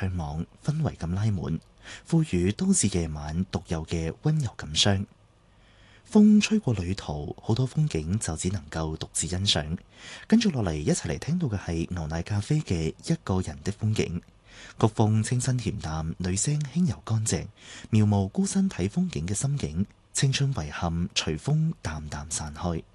唱網氛圍咁拉滿，賦予都市夜晚獨有嘅溫柔感傷。風吹過旅途，好多風景就只能夠獨自欣賞。跟住落嚟，一齊嚟聽到嘅係牛奶咖啡嘅一個人的風景。曲風清新恬淡，女聲輕柔乾淨，描摹孤身睇風景嘅心境。青春遺憾隨風淡淡散開。